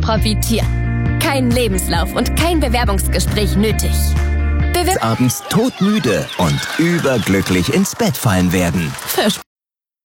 profitieren. Kein Lebenslauf und kein Bewerbungsgespräch nötig. Abends todmüde und überglücklich ins Bett fallen werden.